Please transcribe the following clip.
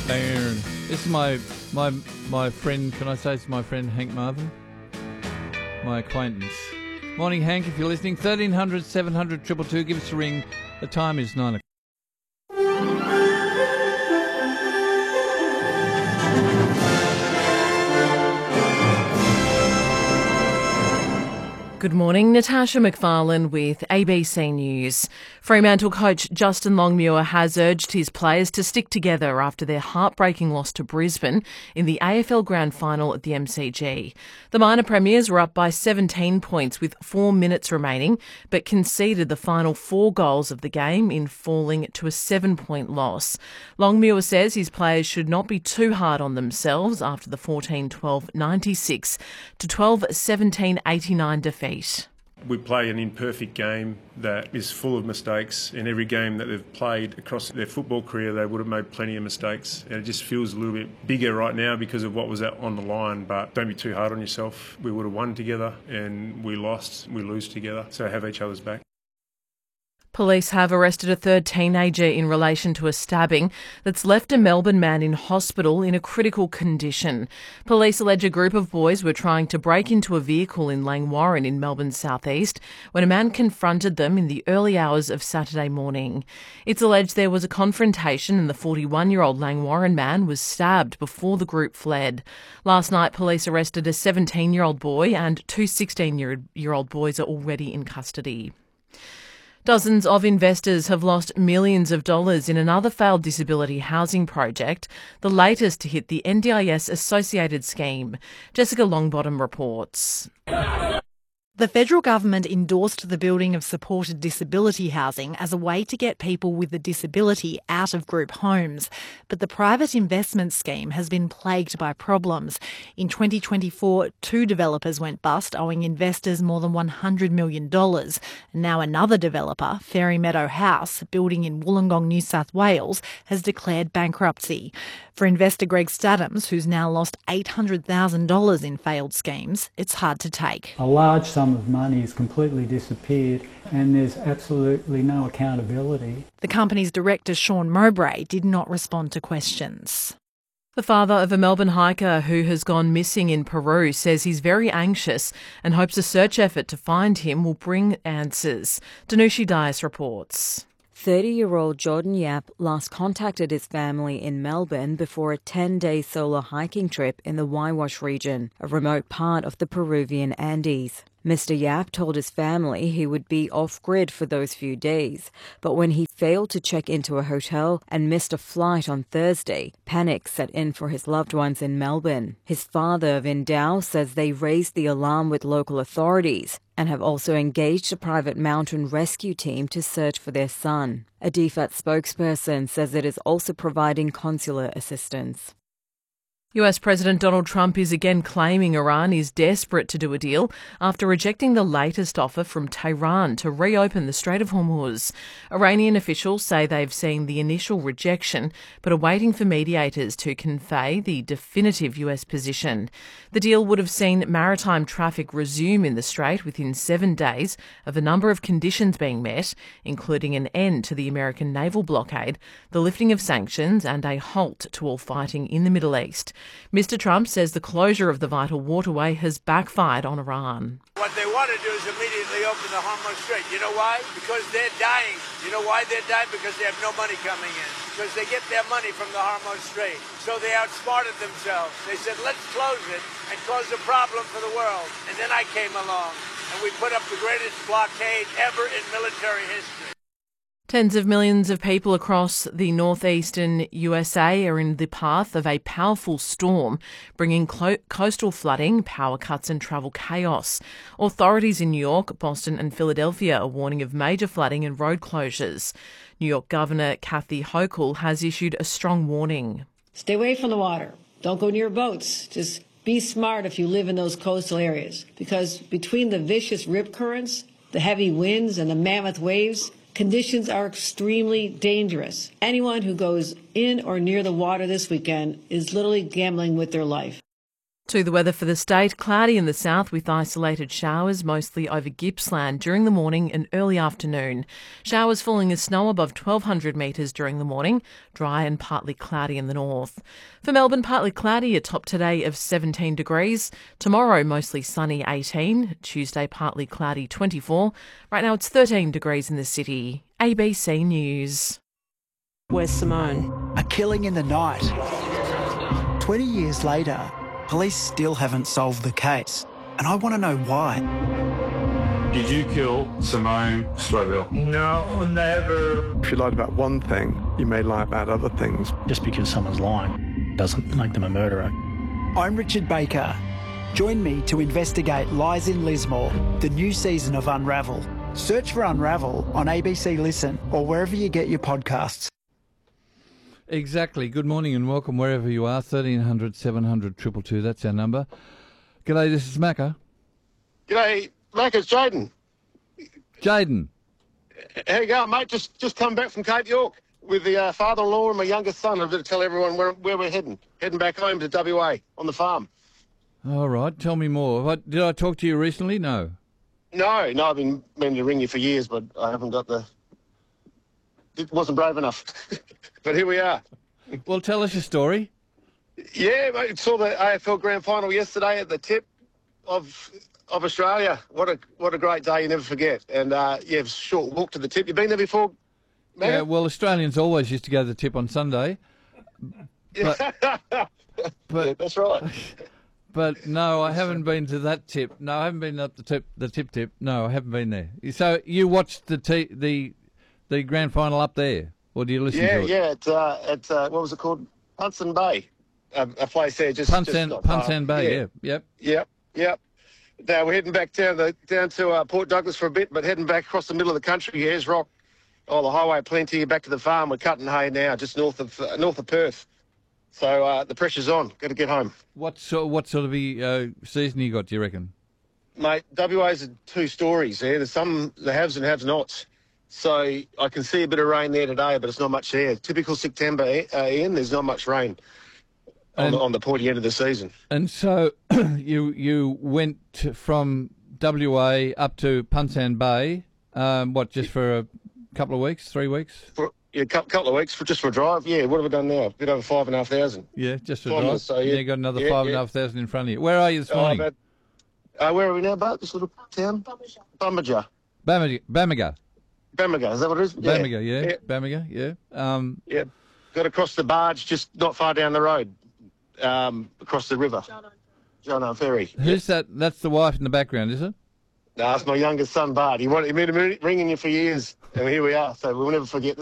This is my friend, can I say it's my friend Hank Marvin? My acquaintance. Morning, Hank, if you're listening. 1300 700 222, give us a ring. The time is 9 o'clock. Good morning, Natasha McFarlane with ABC News. Fremantle coach Justin Longmuir has urged his players to stick together after their heartbreaking loss to Brisbane in the AFL Grand Final at the MCG. The minor premiers were up by 17 points with 4 minutes remaining, but conceded the final 4 goals of the game in falling to a 7-point loss. Longmuir says his players should not be too hard on themselves after the 14-12-96 to 12-17-89 defeat. We play an imperfect game that is full of mistakes. In every game that they've played across their football career, they would have made plenty of mistakes. And it just feels a little bit bigger right now because of what was on the line. But don't be too hard on yourself. We would have won together and we lost, we lose together. So have each other's back. Police have arrested a third teenager in relation to a stabbing that's left a Melbourne man in hospital in a critical condition. Police allege a group of boys were trying to break into a vehicle in Langwarrin in Melbourne's southeast when a man confronted them in the early hours of Saturday morning. It's alleged there was a confrontation and the 41-year-old Langwarrin man was stabbed before the group fled. Last night, police arrested a 17-year-old boy and 2 16-year-old boys are already in custody. Dozens of investors have lost millions of dollars in another failed disability housing project, the latest to hit the NDIS associated scheme. Jessica Longbottom reports. The federal government endorsed the building of supported disability housing as a way to get people with a disability out of group homes. But the private investment scheme has been plagued by problems. In 2024, 2 developers went bust, owing investors more than $100 million. Now another developer, Fairy Meadow House, building in Wollongong, New South Wales, has declared bankruptcy. For investor Greg Stadhams, who's now lost $800,000 in failed schemes, it's hard to take. A large sum of money has completely disappeared and there's absolutely no accountability. The company's director, Sean Mowbray, did not respond to questions. The father of a Melbourne hiker who has gone missing in Peru says he's very anxious and hopes a search effort to find him will bring answers. Danushi Dias reports. 30-year-old Jordan Yap last contacted his family in Melbourne before a 10-day solo hiking trip in the Waiwash region, a remote part of the Peruvian Andes. Mr. Yap told his family he would be off-grid for those few days, but when he failed to check into a hotel and missed a flight on Thursday, panic set in for his loved ones in Melbourne. His father, Vin Dow, says they raised the alarm with local authorities and have also engaged a private mountain rescue team to search for their son. A DFAT spokesperson says it is also providing consular assistance. US President Donald Trump is again claiming Iran is desperate to do a deal after rejecting the latest offer from Tehran to reopen the Strait of Hormuz. Iranian officials say they've seen the initial rejection but are waiting for mediators to convey the definitive US position. The deal would have seen maritime traffic resume in the strait within 7 days of a number of conditions being met, including an end to the American naval blockade, the lifting of sanctions and a halt to all fighting in the Middle East. Mr. Trump says the closure of the vital waterway has backfired on Iran. What they want to do is immediately open the Hormuz Strait. You know why? Because they're dying. You know why they're dying? Because they have no money coming in. Because they get their money from the Hormuz Strait. So they outsmarted themselves. They said, let's close it and cause a problem for the world. And then I came along and we put up the greatest blockade ever in military history. Tens of millions of people across the northeastern USA are in the path of a powerful storm, bringing coastal flooding, power cuts and travel chaos. Authorities in New York, Boston and Philadelphia are warning of major flooding and road closures. New York Governor Kathy Hochul has issued a strong warning. Stay away from the water. Don't go near boats. Just be smart if you live in those coastal areas, because between the vicious rip currents, the heavy winds and the mammoth waves, conditions are extremely dangerous. Anyone who goes in or near the water this weekend is literally gambling with their life. To the weather for the state, cloudy in the south with isolated showers, mostly over Gippsland during the morning and early afternoon. Showers falling as snow above 1,200 metres during the morning, dry and partly cloudy in the north. For Melbourne, partly cloudy, a top today of 17 degrees. Tomorrow, mostly sunny, 18. Tuesday, partly cloudy, 24. Right now it's 13 degrees in the city. ABC News. Where's Simone? A killing in the night. 20 years later, police still haven't solved the case, and I want to know why. Did you kill Simone Stroville? No, never. If you lied about one thing, you may lie about other things. Just because someone's lying doesn't make them a murderer. I'm Richard Baker. Join me to investigate Lies in Lismore, the new season of Unravel. Search for Unravel on ABC Listen or wherever you get your podcasts. Exactly. Good morning and welcome wherever you are. 1300 700 222, that's our number. G'day, this is Macca. G'day, Mac, it's Jaden. Jaden. How you going, mate? Just come back from Cape York with the father-in-law and my youngest son. I'm going to tell everyone where we're heading. Heading back home to WA on the farm. All right, tell me more. Did I talk to you recently? No. No, I've been meaning to ring you for years, but I haven't got it wasn't brave enough. But here we are. Well, tell us your story. Yeah, mate, saw the AFL Grand Final yesterday at the tip of Australia. What a great day, you never forget. And short walk to the tip. You been there before, Matt? Yeah, well, Australians always used to go to the tip on Sunday. But yeah, that's right. But no, I haven't been to that tip. No, I haven't been up the tip. No, I haven't been there. So you watched the grand final up there? Or do you listen to it? Yeah, at what was it called? Punson Bay, a place there just Punsan Bay. Yeah. Yep. Now we're heading back down to Port Douglas for a bit, but heading back across the middle of the country, Ayers Rock, the highway plenty. Back to the farm. We're cutting hay now, just north of Perth. So the pressure's on. Got to get home. What sort of season you got? Do you reckon? Mate, WA's two stories. There. There's the haves and have-nots. So I can see a bit of rain there today, but it's not much there. Typical September, Ian, there's not much rain on the pointy end of the season. And so you went from WA up to Punsan Bay, just for a couple of weeks, 3 weeks? A couple of weeks, just for a drive. Yeah, what have we done now? A bit over 5,500. Yeah, just for a drive. So, you got another 5,500 in front of you. Where are you this morning? Where are we now, Bart? This little town? Bamaga. Bamaga, is that what it is? Bamaga, yeah. Bamaga, yeah. Yeah. Got across the barge, just not far down the road, across the river. Jono Ferry. Who's that? That's the wife in the background, is it? No, it's my youngest son, Bart. He been ringing you for years, and here we are. So we'll never forget this.